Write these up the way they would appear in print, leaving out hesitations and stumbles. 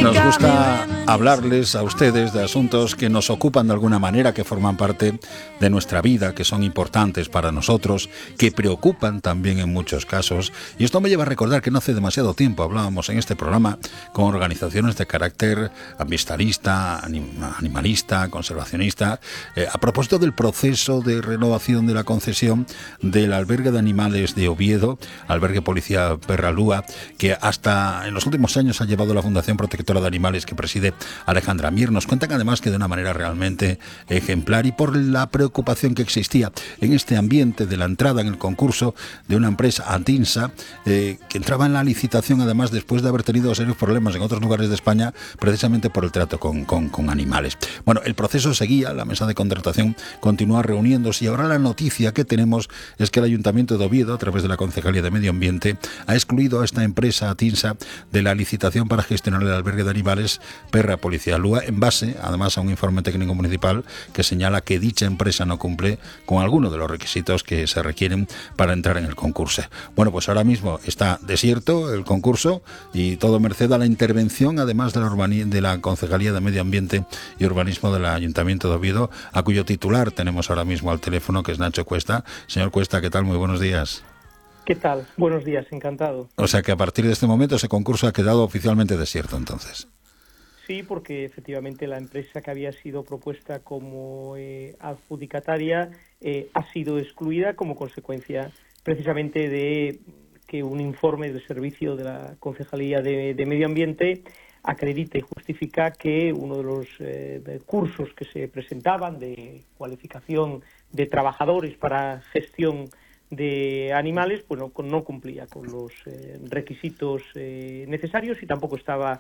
Nos gusta hablarles a ustedes de asuntos que nos ocupan de alguna manera, que forman parte de nuestra vida, que son importantes para nosotros, que preocupan también en muchos casos. Y esto me lleva a recordar que no hace demasiado tiempo hablábamos en este programa con organizaciones de carácter ambientalista, animalista, conservacionista, a propósito del proceso de renovación de la concesión del albergue de animales de Oviedo, albergue Policía Perralúa, que hasta en los últimos años ha llevado la Fundación Protectora de Animales que preside Alejandra Mir. Nos cuentan además que de una manera realmente ejemplar, y por la preocupación que existía en este ambiente de la entrada en el concurso de una empresa, Atinsa, que entraba en la licitación además después de haber tenido serios problemas en otros lugares de España precisamente por el trato con animales. Bueno, el proceso seguía, la mesa de contratación continúa reuniéndose, y ahora la noticia que tenemos es que el Ayuntamiento de Oviedo, a través de la Concejalía de Medio Ambiente, ha excluido a esta empresa Atinsa de la licitación para gestionar el albergue de animales Perra Policía Lúa, en base además a un informe técnico municipal que señala que dicha empresa no cumple con alguno de los requisitos que se requieren para entrar en el concurso. Bueno, pues ahora mismo está desierto el concurso, y todo merced a la intervención además de la Concejalía de Medio Ambiente y Urbanismo del Ayuntamiento de Oviedo, a cuyo titular tenemos ahora mismo al teléfono, que es Nacho Cuesta. Señor Cuesta, ¿qué tal? Muy buenos días. ¿Qué tal? Buenos días, encantado. O sea que a partir de este momento ese concurso ha quedado oficialmente desierto, entonces. Sí, porque efectivamente la empresa que había sido propuesta como adjudicataria ha sido excluida como consecuencia precisamente de que un informe del servicio de la Concejalía de Medio Ambiente acredita y justifica que uno de los cursos que se presentaban de cualificación de trabajadores para gestión de animales, pues no cumplía con los requisitos necesarios, y tampoco estaba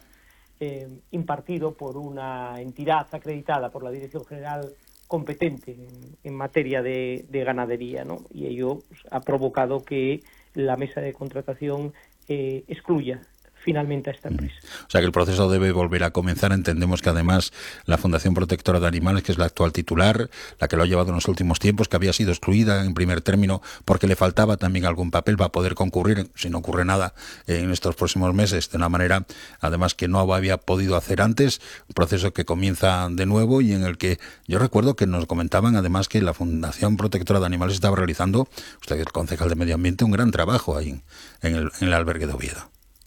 impartido por una entidad acreditada por la Dirección General competente en materia de ganadería, ¿no? Y ello pues, ha provocado que la mesa de contratación excluya finalmente a esta empresa. O sea que el proceso debe volver a comenzar. Entendemos que además la Fundación Protectora de Animales, que es la actual titular, la que lo ha llevado en los últimos tiempos, que había sido excluida en primer término porque le faltaba también algún papel, va a poder concurrir, si no ocurre nada, en estos próximos meses, de una manera además que no había podido hacer antes. Un proceso que comienza de nuevo, y en el que yo recuerdo que nos comentaban además que la Fundación Protectora de Animales estaba realizando, usted, el concejal de Medio Ambiente, un gran trabajo ahí en el albergue de Oviedo.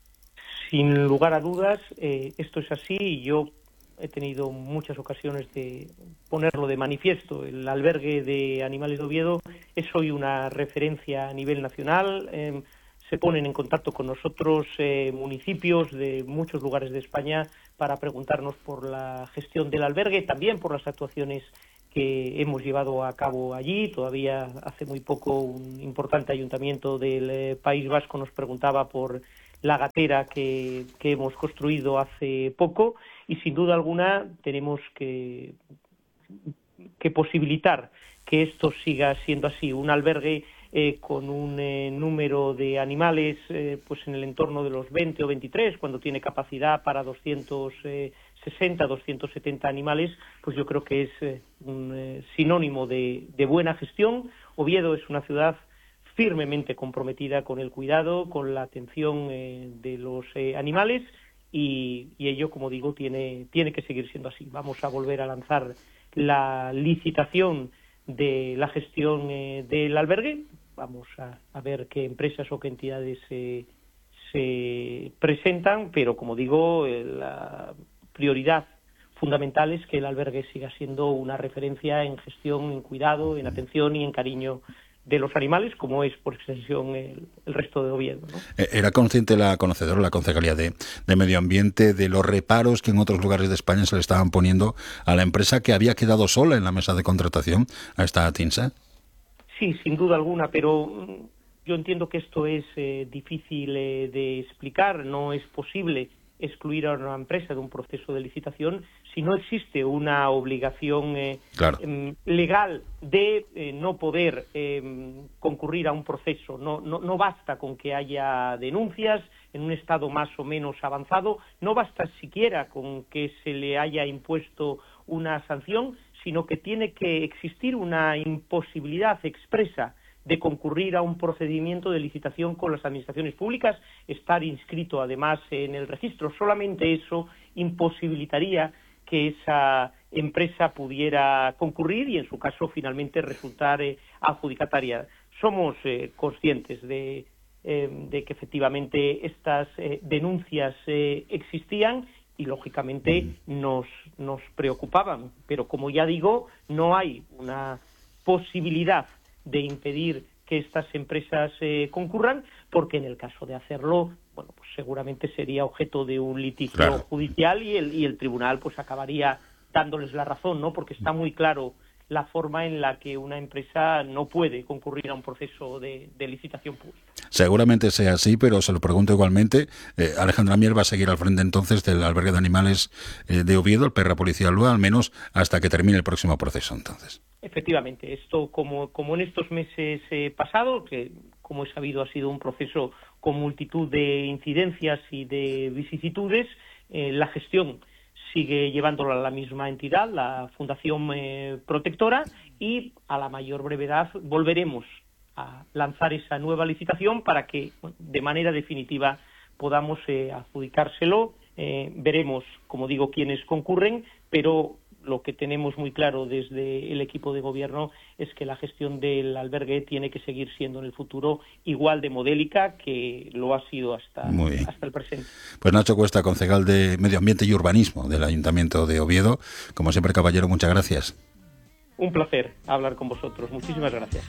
Sin lugar a dudas, esto es así, y yo he tenido muchas ocasiones de ponerlo de manifiesto. El albergue de animales de Oviedo es hoy una referencia a nivel nacional. Se ponen en contacto con nosotros municipios de muchos lugares de España para preguntarnos por la gestión del albergue, también por las actuaciones que hemos llevado a cabo allí. Todavía hace muy poco un importante ayuntamiento del País Vasco nos preguntaba por la gatera que hemos construido hace poco, y sin duda alguna tenemos que posibilitar que esto siga siendo así. Un albergue con un número de animales pues en el entorno de los 20 o 23, cuando tiene capacidad para 260, 270 animales, pues yo creo que es un sinónimo de buena gestión. Oviedo es una ciudad firmemente comprometida con el cuidado, con la atención de los animales, y ello, como digo, tiene que seguir siendo así. Vamos a volver a lanzar la licitación de la gestión del albergue. Vamos a ver qué empresas o qué entidades se presentan, pero como digo, la prioridad fundamental es que el albergue siga siendo una referencia en gestión, en cuidado, en atención y en cariño de los animales, como es por extensión el resto de Oviedo, ¿no? ¿Era consciente la conocedora, la Concejalía de Medio Ambiente, de los reparos que en otros lugares de España se le estaban poniendo a la empresa, que había quedado sola en la mesa de contratación, a esta Atinsa? Sí, sin duda alguna, pero yo entiendo que esto es difícil de explicar. No es posible excluir a una empresa de un proceso de licitación si no existe una obligación legal de no poder concurrir a un proceso. No basta con que haya denuncias en un estado más o menos avanzado, no basta siquiera con que se le haya impuesto una sanción, sino que tiene que existir una imposibilidad expresa de concurrir a un procedimiento de licitación con las administraciones públicas, estar inscrito además en el registro. Solamente eso imposibilitaría que esa empresa pudiera concurrir y en su caso finalmente resultar adjudicataria. Somos conscientes de que efectivamente estas denuncias existían y lógicamente nos preocupaban, pero como ya digo, no hay una posibilidad de impedir que estas empresas concurran, porque en el caso de hacerlo, bueno, pues seguramente sería objeto de un litigio judicial y el tribunal pues acabaría dándoles la razón, ¿no? Porque está muy claro la forma en la que una empresa no puede concurrir a un proceso de licitación pública. Seguramente sea así, pero se lo pregunto igualmente. Alejandra Mier va a seguir al frente entonces del albergue de animales de Oviedo, el Perra Policía Lua, al menos hasta que termine el próximo proceso, entonces. Efectivamente, esto como en estos meses pasados, que como he sabido ha sido un proceso con multitud de incidencias y de vicisitudes, la gestión sigue llevándola a la misma entidad, la Fundación Protectora, y a la mayor brevedad volveremos a lanzar esa nueva licitación para que de manera definitiva podamos adjudicárselo. Veremos, como digo, quiénes concurren, pero lo que tenemos muy claro desde el equipo de gobierno es que la gestión del albergue tiene que seguir siendo en el futuro igual de modélica que lo ha sido hasta el presente. Pues Nacho Cuesta, concejal de Medio Ambiente y Urbanismo del Ayuntamiento de Oviedo. Como siempre, caballero, muchas gracias. Un placer hablar con vosotros. Muchísimas gracias.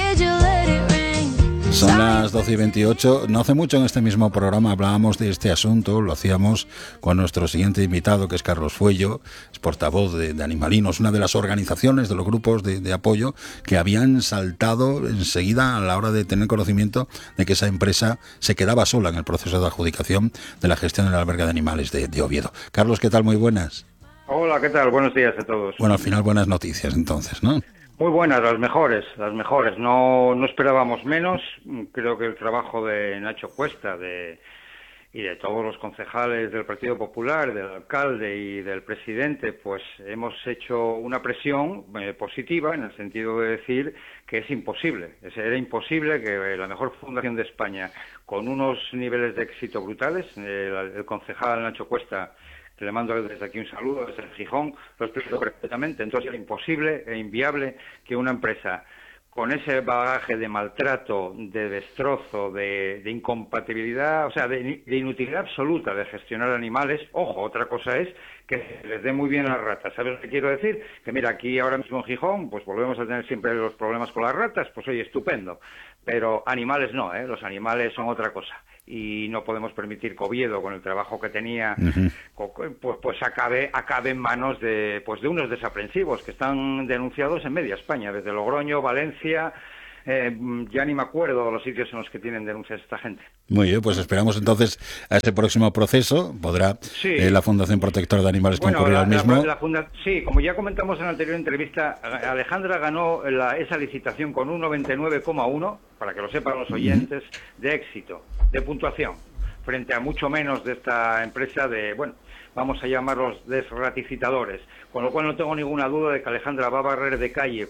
Son las 12:28. No hace mucho en este mismo programa hablábamos de este asunto, lo hacíamos con nuestro siguiente invitado, que es Carlos Fuello, es portavoz de Animalinos, una de las organizaciones, de los grupos de apoyo que habían saltado enseguida a la hora de tener conocimiento de que esa empresa se quedaba sola en el proceso de adjudicación de la gestión del albergue de animales de Oviedo. Carlos, ¿qué tal? Muy buenas. Hola, ¿qué tal? Buenos días a todos. Bueno, al final buenas noticias entonces, ¿no? Muy buenas, las mejores. No esperábamos menos. Creo que el trabajo de Nacho Cuesta y de todos los concejales del Partido Popular, del alcalde y del presidente, pues hemos hecho una presión positiva en el sentido de decir que es imposible. Era imposible que la mejor fundación de España, con unos niveles de éxito brutales, el concejal Nacho Cuesta, le mando desde aquí un saludo, desde el Gijón, lo explico perfectamente. Entonces era imposible e inviable que una empresa con ese bagaje de maltrato, de destrozo, de incompatibilidad, o sea, de inutilidad absoluta de gestionar animales. Ojo, otra cosa es que les dé muy bien a las ratas. ¿Sabes lo que quiero decir? Que mira, aquí ahora mismo en Gijón, pues volvemos a tener siempre los problemas con las ratas, pues oye, estupendo. Pero animales no, los animales son otra cosa. Y no podemos permitir que Oviedo, con el trabajo que tenía, pues acabe en manos de unos desaprensivos que están denunciados en media España, desde Logroño, Valencia, ya ni me acuerdo de los sitios en los que tienen denuncias esta gente. Muy bien, pues esperamos entonces a ese próximo proceso. ¿Podrá la Fundación Protectora de Animales concurrir al mismo? Sí, como ya comentamos en la anterior entrevista, Alejandra ganó esa licitación con un 99,1, para que lo sepan los oyentes, de éxito, de puntuación, frente a mucho menos de esta empresa vamos a llamarlos desratificadores, con lo cual no tengo ninguna duda de que Alejandra va a barrer de calle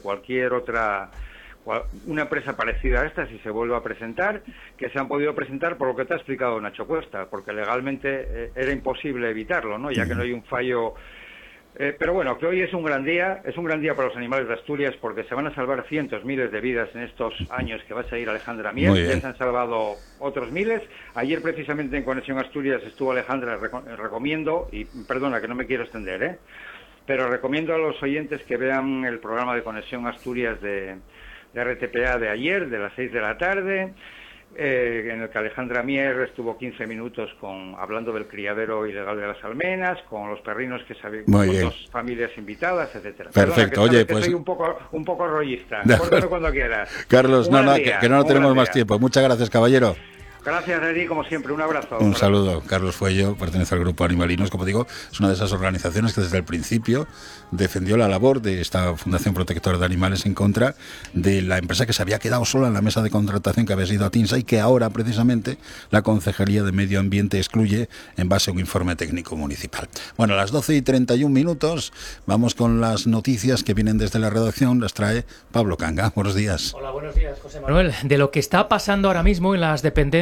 una empresa parecida a esta si se vuelve a presentar, que se han podido presentar por lo que te ha explicado Nacho Cuesta, porque legalmente era imposible evitarlo, ¿no? Ya que no hay un fallo. Pero bueno, que hoy es un gran día para los animales de Asturias, porque se van a salvar cientos, miles de vidas en estos años que va a seguir Alejandra Mier. Ya se han salvado otros miles. Ayer precisamente en Conexión Asturias estuvo Alejandra. Recomiendo, y perdona que no me quiero extender, pero recomiendo a los oyentes que vean el programa de Conexión Asturias de RTPA de ayer, de las 6 de la tarde, en el que Alejandra Mier estuvo 15 minutos hablando del criadero ilegal de las almenas, con los perrinos que sabían, con dos familias invitadas, etcétera. Perfecto. Perdona, oye, que pues soy un poco rollista. Córtame cuando quieras. Carlos, que no tenemos más tiempo. Muchas gracias, caballero. Gracias, Eri, como siempre, un abrazo. Un saludo. Carlos Fuello pertenece al grupo Animalinos, como digo, es una de esas organizaciones que desde el principio defendió la labor de esta Fundación Protectora de Animales en contra de la empresa que se había quedado sola en la mesa de contratación, que había sido Atinsa, y que ahora precisamente la Concejalía de Medio Ambiente excluye en base a un informe técnico municipal. Bueno, a las 12:31 vamos con las noticias que vienen desde la redacción, las trae Pablo Canga. Buenos días. Hola, buenos días, José Manuel. De lo que está pasando ahora mismo en las dependencias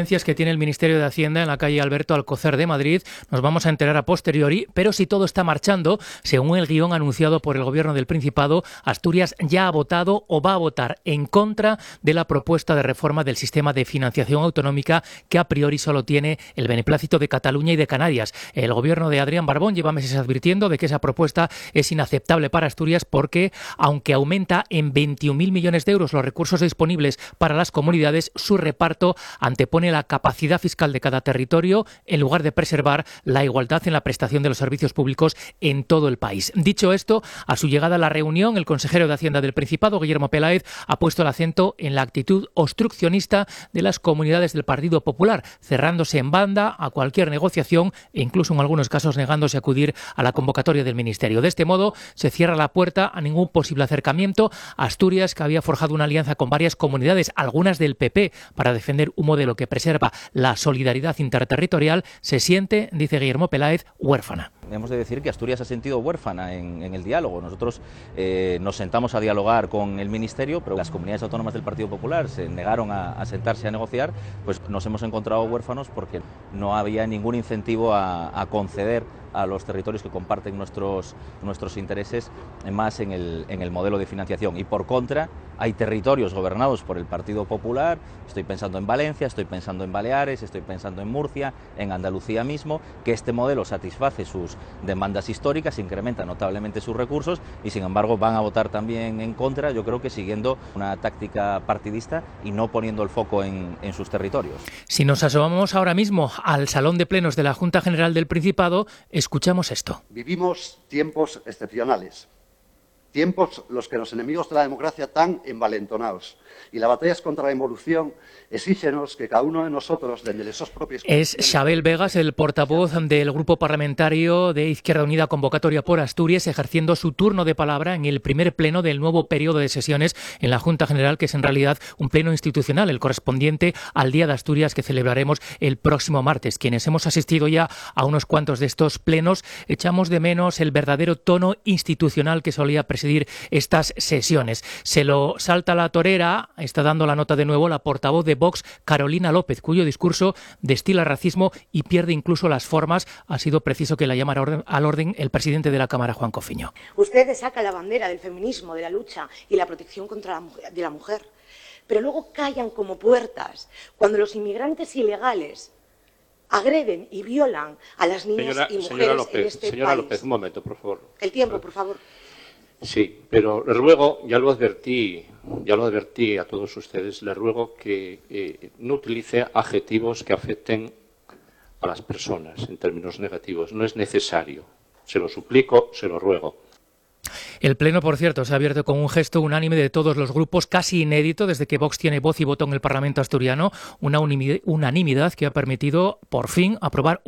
dependencias que tiene el Ministerio de Hacienda en la calle Alberto Alcocer de Madrid. Nos vamos a enterar a posteriori, pero si todo está marchando, según el guión anunciado por el Gobierno del Principado, Asturias ya ha votado o va a votar en contra de la propuesta de reforma del sistema de financiación autonómica que a priori solo tiene el beneplácito de Cataluña y de Canarias. El Gobierno de Adrián Barbón lleva meses advirtiendo de que esa propuesta es inaceptable para Asturias porque, aunque aumenta en 21.000 millones de euros los recursos disponibles para las comunidades, su reparto antepone la capacidad fiscal de cada territorio en lugar de preservar la igualdad en la prestación de los servicios públicos en todo el país. Dicho esto, a su llegada a la reunión, el consejero de Hacienda del Principado, Guillermo Peláez, ha puesto el acento en la actitud obstruccionista de las comunidades del Partido Popular, cerrándose en banda a cualquier negociación e incluso en algunos casos negándose a acudir a la convocatoria del Ministerio. De este modo, se cierra la puerta a ningún posible acercamiento a Asturias, que había forjado una alianza con varias comunidades, algunas del PP, para defender un modelo que preserva la solidaridad interterritorial, se siente, dice Guillermo Peláez, huérfana. Hemos de decir que Asturias se ha sentido huérfana en el diálogo. Nosotros nos sentamos a dialogar con el Ministerio, pero las comunidades autónomas del Partido Popular se negaron a sentarse a negociar, pues nos hemos encontrado huérfanos porque no había ningún incentivo a conceder a los territorios que comparten nuestros intereses más en el modelo de financiación. Y por contra, hay territorios gobernados por el Partido Popular, estoy pensando en Valencia, estoy pensando en Baleares, estoy pensando en Murcia, en Andalucía mismo, que este modelo satisface sus demandas históricas, incrementa notablemente sus recursos y sin embargo van a votar también en contra, yo creo que siguiendo una táctica partidista y no poniendo el foco en sus territorios. Si nos asomamos ahora mismo al Salón de Plenos de la Junta General del Principado, escuchamos esto. Vivimos tiempos excepcionales, tiempos los que los enemigos de la democracia están envalentonados. Y las batallas contra la involución exígenos que cada uno de nosotros, desde esos propios... Es Xabel Vegas, el portavoz del Grupo Parlamentario de Izquierda Unida Convocatoria por Asturias, ejerciendo su turno de palabra en el primer pleno del nuevo periodo de sesiones en la Junta General, que es en realidad un pleno institucional, el correspondiente al Día de Asturias, que celebraremos el próximo martes. Quienes hemos asistido ya a unos cuantos de estos plenos, echamos de menos el verdadero tono institucional que solía presidir estas sesiones. Se lo salta la torera, está dando la nota de nuevo la portavoz de Vox, Carolina López, cuyo discurso destila racismo y pierde incluso las formas. Ha sido preciso que la llamara al orden el presidente de la Cámara, Juan Cofiño. Usted saca la bandera del feminismo, de la lucha y la protección de la mujer, pero luego callan como puertas cuando los inmigrantes ilegales agreden y violan a las niñas y mujeres en este país. Señora López, un momento, por favor. El tiempo, por favor. Sí, pero le ruego, ya lo advertí a todos ustedes, le ruego que no utilice adjetivos que afecten a las personas en términos negativos. No es necesario. Se lo suplico, se lo ruego. El pleno, por cierto, se ha abierto con un gesto unánime de todos los grupos, casi inédito desde que Vox tiene voz y voto en el Parlamento asturiano, una unanimidad que ha permitido, por fin, aprobar